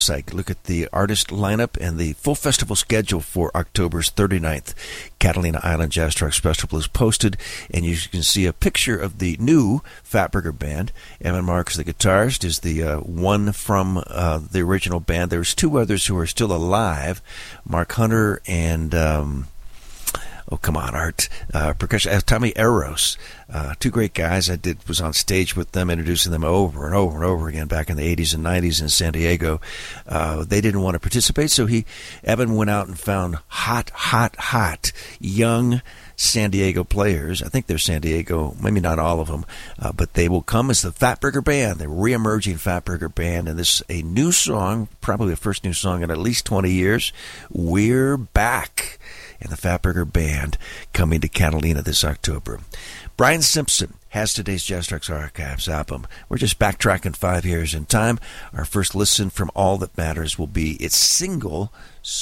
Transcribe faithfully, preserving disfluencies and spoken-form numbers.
website. Look at the artist lineup and the full festival schedule for October's thirty-ninth Catalina Island Jazz Trucks Festival is posted, and you can see a picture of the new Fatburger Band. Evan Marks, the guitarist, is the uh, one from uh, the original band. There's two others who are still alive, Mark Hunter and... Um, Oh, come on, Art. Uh, percussion, uh, Tommy Eros. Uh, two great guys. I did was on stage with them, introducing them over and over and over again back in the eighties and nineties in San Diego. Uh, they didn't want to participate, so he, Evan went out and found hot, hot, hot young San Diego players. I think they're San Diego, maybe not all of them, uh, but they will come as the Fatburger Band, the re-emerging Fatburger Band, and this is a new song, probably the first new song in at least twenty years. We're back. And the Fatburger Band coming to Catalina this October. Brian Simpson has today's Jazz Trucks Archives album. We're just backtracking five years in time. Our first listen from All That Matters will be its single,